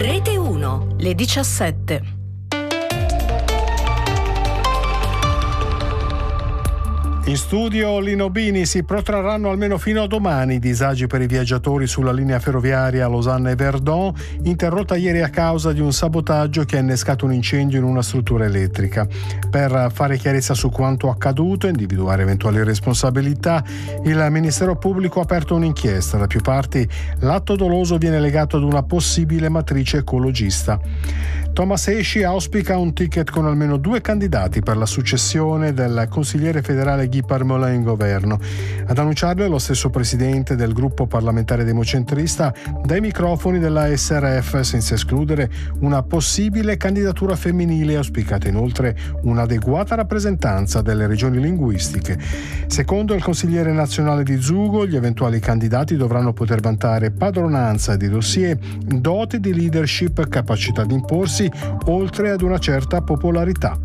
Rete 1, le 17. In studio Lino Bini. Si protrarranno almeno fino a domani i disagi per i viaggiatori sulla linea ferroviaria Losanna e Verdun, interrotta ieri a causa di un sabotaggio che ha innescato un incendio in una struttura elettrica. Per fare chiarezza su quanto accaduto e individuare eventuali responsabilità, il Ministero Pubblico ha aperto un'inchiesta. Da più parti l'atto doloso viene legato ad una possibile matrice ecologista. Thomas Esci auspica un ticket con almeno 2 candidati per la successione del consigliere federale Guy Parmelin in governo. Ad annunciarlo è lo stesso presidente del gruppo parlamentare democentrista dai microfoni della SRF, senza escludere una possibile candidatura femminile. Auspicata inoltre un'adeguata rappresentanza delle regioni linguistiche. Secondo il consigliere nazionale di Zugo, gli eventuali candidati dovranno poter vantare padronanza di dossier, doti di leadership, capacità di imporsi, oltre ad una certa popolarità.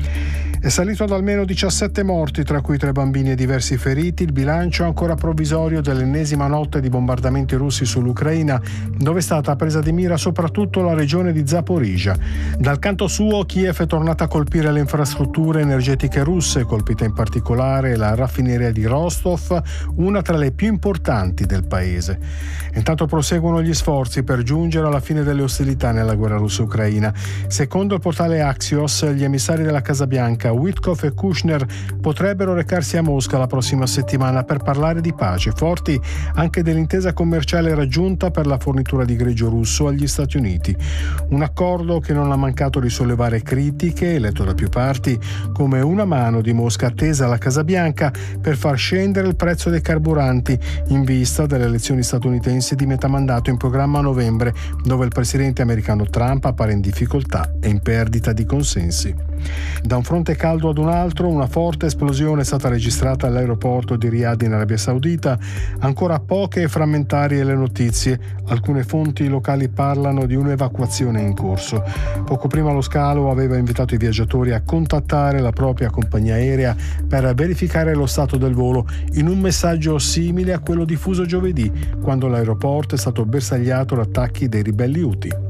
È salito ad almeno 17 morti, tra cui 3 bambini e diversi feriti, il bilancio ancora provvisorio dell'ennesima notte di bombardamenti russi sull'Ucraina, dove è stata presa di mira soprattutto la regione di Zaporizhzhia. Dal canto suo, Kiev è tornata a colpire le infrastrutture energetiche russe, colpita in particolare la raffineria di Rostov, una tra le più importanti del paese. Intanto proseguono gli sforzi per giungere alla fine delle ostilità nella guerra russo-ucraina. Secondo il portale Axios, gli emissari della Casa Bianca Witkoff e Kushner potrebbero recarsi a Mosca la prossima settimana per parlare di pace, forti anche dell'intesa commerciale raggiunta per la fornitura di greggio russo agli Stati Uniti. Un accordo che non ha mancato di sollevare critiche, letto da più parti come una mano di Mosca tesa alla Casa Bianca per far scendere il prezzo dei carburanti in vista delle elezioni statunitensi di metà mandato in programma a novembre, dove il presidente americano Trump appare in difficoltà e in perdita di consensi. Da un fronte caldo ad un altro, una forte esplosione è stata registrata all'aeroporto di Riyadh in Arabia Saudita. Ancora poche e frammentarie le notizie. Alcune fonti locali parlano di un'evacuazione in corso. Poco prima lo scalo aveva invitato i viaggiatori a contattare la propria compagnia aerea per verificare lo stato del volo, in un messaggio simile a quello diffuso giovedì, quando l'aeroporto è stato bersagliato da attacchi dei ribelli Houthi.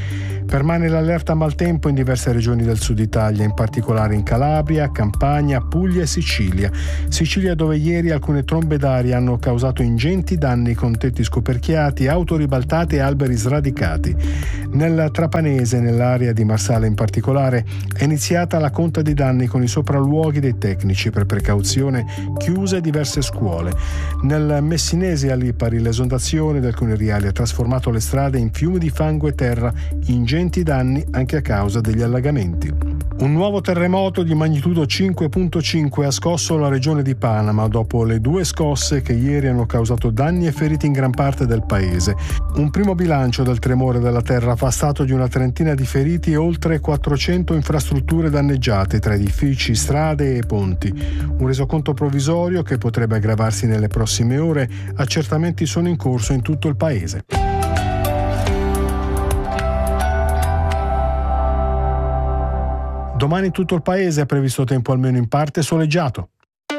Permane l'allerta maltempo in diverse regioni del sud Italia, in particolare in Calabria, Campania, Puglia e Sicilia. Sicilia, dove ieri alcune trombe d'aria hanno causato ingenti danni con tetti scoperchiati, auto ribaltate e alberi sradicati. Nel Trapanese, nell'area di Marsala in particolare, è iniziata la conta di danni con i sopralluoghi dei tecnici. Per precauzione chiuse diverse scuole. Nel Messinese, a Lipari, l'esondazione di alcuni riali ha trasformato le strade in fiumi di fango e terra, ingenti danni anche a causa degli allagamenti. Un nuovo terremoto di magnitudo 5.5 ha scosso la regione di Panama dopo le 2 scosse che ieri hanno causato danni e feriti in gran parte del paese. Un primo bilancio del tremore della terra fa stato di una trentina di feriti e oltre 400 infrastrutture danneggiate tra edifici, strade e ponti. Un resoconto provvisorio che potrebbe aggravarsi nelle prossime ore. Accertamenti sono in corso in tutto il paese. Domani in tutto il paese è previsto tempo almeno in parte soleggiato.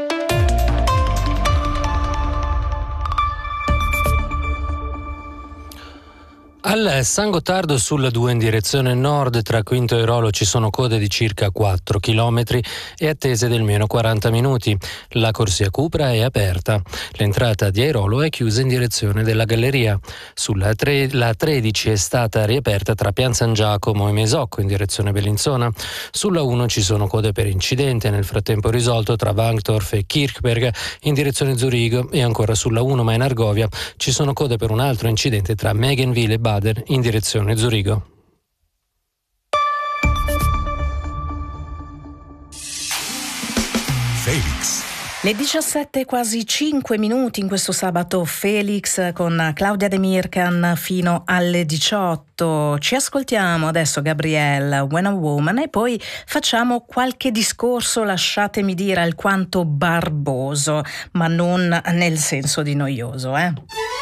Al San Gottardo sul 2 in direzione nord tra Quinto e Rolo ci sono code di circa 4 km e attese del meno 40 minuti. La corsia Cupra è aperta. L'entrata di Airolo è chiusa in direzione della galleria. La 13 è stata riaperta tra Pian San Giacomo e Mesocco in direzione Bellinzona. Sulla 1 ci sono code per incidente, nel frattempo risolto tra Wankdorf e Kirchberg in direzione Zurigo, e ancora sulla 1 ma in Argovia ci sono code per un altro incidente tra Megenville e Baden in direzione Zurigo. Felix. Le 17 quasi 5 minuti in questo sabato Felix con Claudia De Mircan fino alle 18. Ci ascoltiamo adesso Gabrielle, When a Woman, e poi facciamo qualche discorso, lasciatemi dire, alquanto barboso, ma non nel senso di noioso,